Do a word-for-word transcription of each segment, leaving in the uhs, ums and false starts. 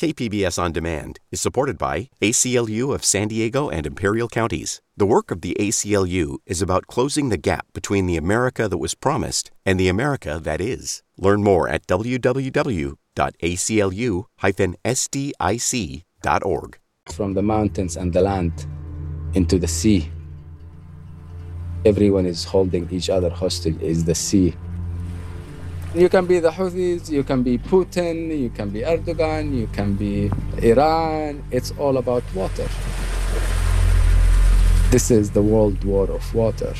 K P B S On Demand is supported by A C L U of San Diego and Imperial Counties. The work of the A C L U is about closing the gap between the America that was promised and the America that is. Learn more at w w w dot a c l u dash s d i c dot org. From the mountains and the land into the sea, everyone is holding each other hostage is the sea. You can be the Houthis, you can be Putin, you can be Erdogan, you can be Iran. It's all about water. This is the world war of water.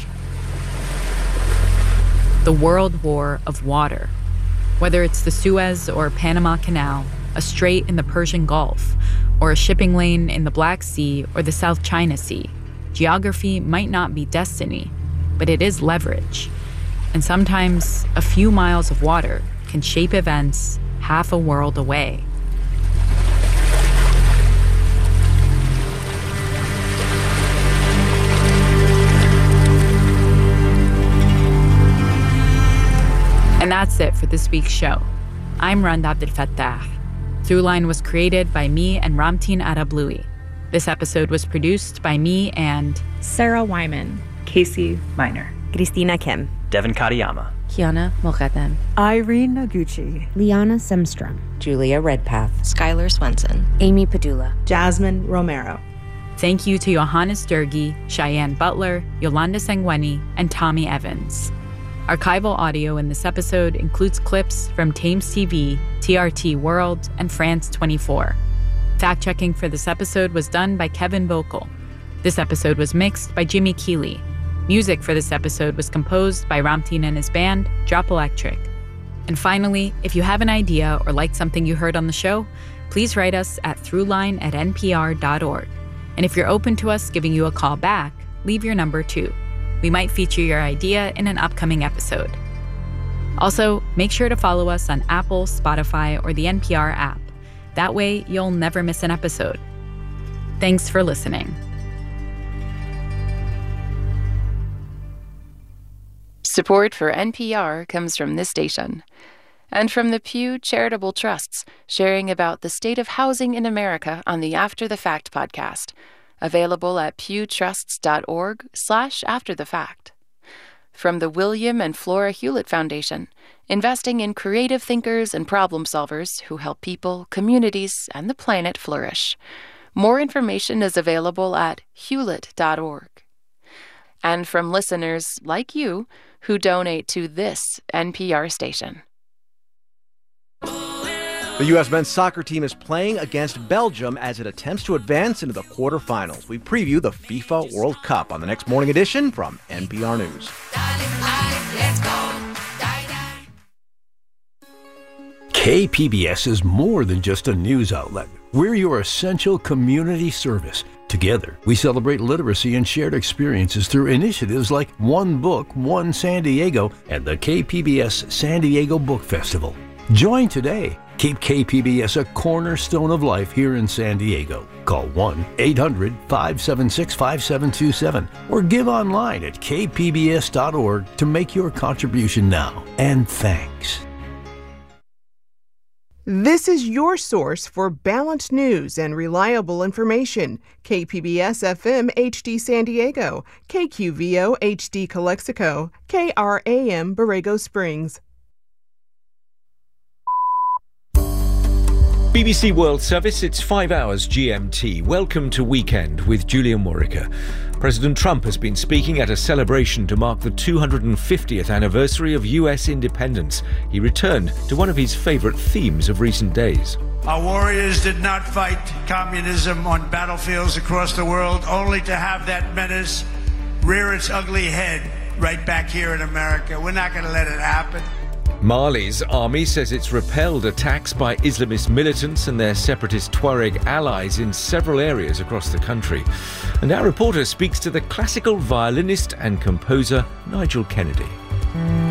The world war of water. Whether it's the Suez or Panama Canal, a strait in the Persian Gulf, or a shipping lane in the Black Sea or the South China Sea, geography might not be destiny, but it is leverage. And sometimes a few miles of water can shape events half a world away. And that's it for this week's show. I'm Rand Abdelfattah. Throughline was created by me and Ramtin Arablouei. This episode was produced by me and Sarah Wyman, Casey Miner, Christina Kim, Devin Katayama, Kiana Moghadam, Irene Noguchi, Liana Semstrom, Julia Redpath, Skylar Swenson, Amy Padula, Jasmine Romero. Thank you to Johannes Durgi, Cheyenne Butler, Yolanda Sangweni, and Tommy Evans. Archival audio in this episode includes clips from Thames T V, T R T World, and France twenty-four. Fact-checking for this episode was done by Kevin Vocal. This episode was mixed by Jimmy Keeley. Music for this episode was composed by Ramtin and his band, Drop Electric. And finally, if you have an idea or like something you heard on the show, please write us at throughline at n p r dot org. And if you're open to us giving you a call back, leave your number too. We might feature your idea in an upcoming episode. Also, make sure to follow us on Apple, Spotify, or the N P R app. That way, you'll never miss an episode. Thanks for listening. Support for N P R comes from this station and from the Pew Charitable Trusts, sharing about the state of housing in America on the After the Fact podcast. Available at pewtrusts.org slash after the fact. From the William and Flora Hewlett Foundation, investing in creative thinkers and problem solvers who help people, communities, and the planet flourish. More information is available at hewlett dot org. And from listeners like you who donate to this N P R station. The U S men's soccer team is playing against Belgium as it attempts to advance into the quarterfinals. We preview the FIFA World Cup on the next morning edition from N P R News. K P B S is more than just a news outlet. We're your essential community service. Together, we celebrate literacy and shared experiences through initiatives like One Book, One San Diego, and the K P B S San Diego Book Festival. Join today. Keep K P B S a cornerstone of life here in San Diego. Call one eight hundred five seven six five seven two seven or give online at k p b s dot org to make your contribution now. And thanks. This is your source for balanced news and reliable information. K P B S F M H D San Diego, K Q V O H D Calexico, K R A M Borrego Springs. B B C World Service, it's five hours G M T. Welcome to Weekend with Julia Murica. President Trump has been speaking at a celebration to mark the two hundred fiftieth anniversary of U S independence. He returned to one of his favorite themes of recent days. Our warriors did not fight communism on battlefields across the world, only to have that menace rear its ugly head right back here in America. We're not going to let it happen. Mali's army says it's repelled attacks by Islamist militants and their separatist Tuareg allies in several areas across the country. And our reporter speaks to the classical violinist and composer Nigel Kennedy.